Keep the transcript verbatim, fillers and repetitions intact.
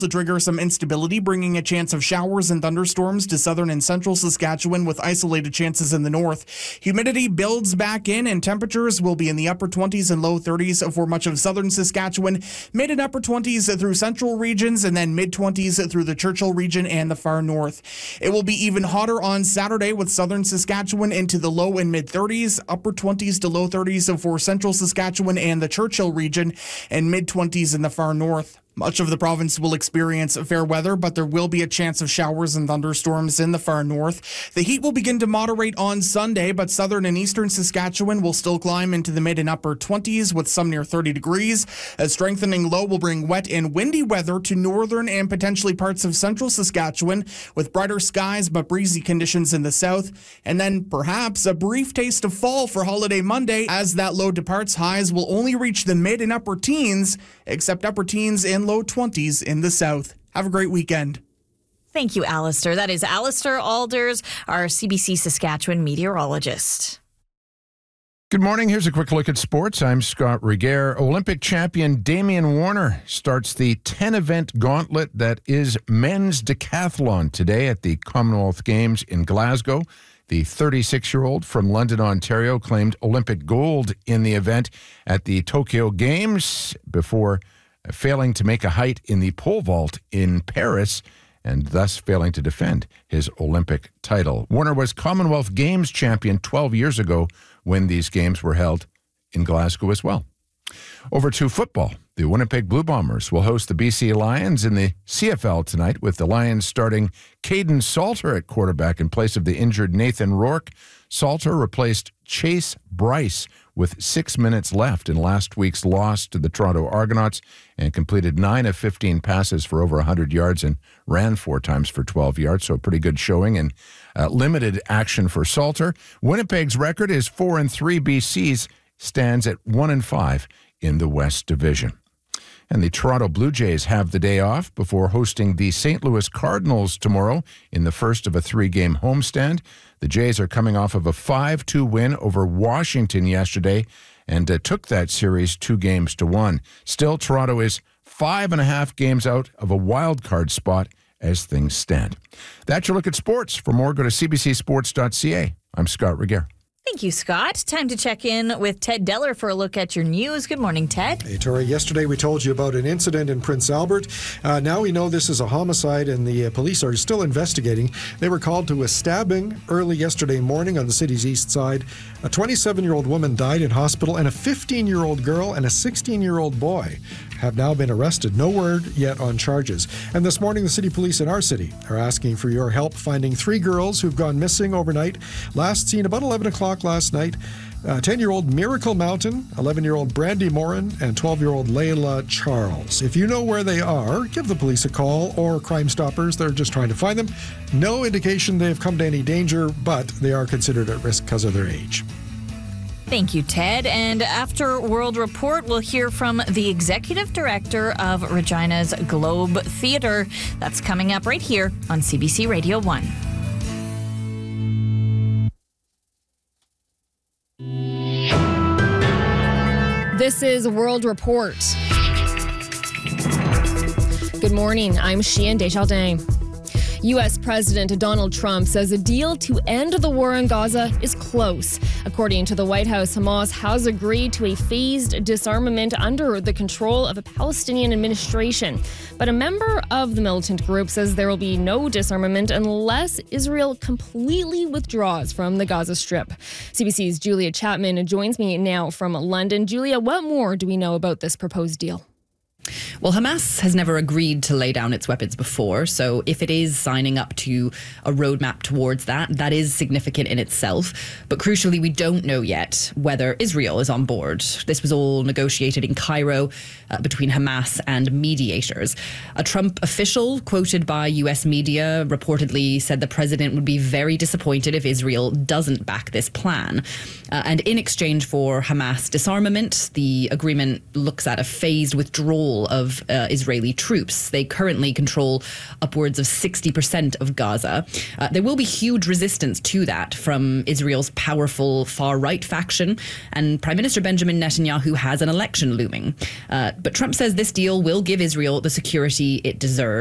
To trigger some instability, bringing a chance of showers and thunderstorms to southern and central Saskatchewan with isolated chances in the north. Humidity builds back in and temperatures will be in the upper twenties and low thirties for much of southern Saskatchewan, mid and upper twenties through central regions, and then mid twenties through the Churchill region and the far north. It will be even hotter on Saturday with southern Saskatchewan into the low and mid thirties, upper twenties to low thirties for central Saskatchewan and the Churchill region, and mid twenties in the far north. Much of the province will experience fair weather, but there will be a chance of showers and thunderstorms in the far north. The heat will begin to moderate on Sunday, but southern and eastern Saskatchewan will still climb into the mid and upper twenties with some near thirty degrees. A strengthening low will bring wet and windy weather to northern and potentially parts of central Saskatchewan with brighter skies but breezy conditions in the south. And then perhaps a brief taste of fall for Holiday Monday. As that low departs, highs will only reach the mid and upper teens, except upper teens and low twenties in the south. Have a great weekend. Thank you, Alistair. That is Alistair Alders, our C B C Saskatchewan meteorologist. Good morning. Here's a quick look at sports. I'm Scott Regehr. Olympic champion Damian Warner starts the ten-event gauntlet that is men's decathlon today at the Commonwealth Games in Glasgow. The thirty-six-year-old from London, Ontario, claimed Olympic gold in the event at the Tokyo Games before failing to make a height in the pole vault in Paris and thus failing to defend his Olympic title. Warner was Commonwealth Games champion twelve years ago when these games were held in Glasgow as well. Over to football. The Winnipeg Blue Bombers will host the B C Lions in the C F L tonight, with the Lions starting Caden Salter at quarterback in place of the injured Nathan Rourke. Salter replaced Chase Bryce with six minutes left in last week's loss to the Toronto Argonauts and completed nine of fifteen passes for over one hundred yards and ran four times for twelve yards, so a pretty good showing and uh, limited action for Salter. Winnipeg's record is four and three. B C's stands at one and five in the West Division. And the Toronto Blue Jays have the day off before hosting the Saint Louis Cardinals tomorrow in the first of a three-game homestand. The Jays are coming off of a five two win over Washington yesterday and uh, took that series two games to one. Still, Toronto is five and a half games out of a wild card spot as things stand. That's your look at sports. For more, go to c b c sports dot c a. I'm Scott Regehr. Thank you, Scott. Time to check in with Ted Deller for a look at your news. Good morning, Ted. Hey, Tori. Yesterday we told you about an incident in Prince Albert. Uh, now we know this is a homicide and the uh, police are still investigating. They were called to a stabbing early yesterday morning on the city's east side. A twenty-seven-year-old woman died in hospital and a fifteen-year-old girl and a sixteen-year-old boy have now been arrested. No word yet on charges. And this morning, the city police in our city are asking for your help finding three girls who've gone missing overnight. Last seen about eleven o'clock last night. Uh, ten-year-old Miracle Mountain, eleven-year-old Brandy Morin, and twelve-year-old Layla Charles. If you know where they are, give the police a call or Crime Stoppers. They're just trying to find them. No indication they've come to any danger, but they are considered at risk because of their age. Thank you, Ted. And after World Report, we'll hear from the executive director of Regina's Globe Theatre. That's coming up right here on C B C Radio one. This is World Report. Good morning. I'm Sheehan Desjardins. U S. President Donald Trump says a deal to end the war in Gaza is close. According to the White House, Hamas has agreed to a phased disarmament under the control of a Palestinian administration. But a member of the militant group says there will be no disarmament unless Israel completely withdraws from the Gaza Strip. C B C's Julia Chapman joins me now from London. Julia, what more do we know about this proposed deal? Well, Hamas has never agreed to lay down its weapons before, so if it is signing up to a roadmap towards that, that is significant in itself. But crucially, we don't know yet whether Israel is on board. This was all negotiated in Cairo uh, between Hamas and mediators. A Trump official quoted by U S media reportedly said the president would be very disappointed if Israel doesn't back this plan. Uh, and in exchange for Hamas disarmament, the agreement looks at a phased withdrawal withdrawal of uh, Israeli troops. They currently control upwards of sixty percent of Gaza. Uh, there will be huge resistance to that from Israel's powerful far-right faction, and Prime Minister Benjamin Netanyahu has an election looming. Uh, but Trump says this deal will give Israel the security it deserves.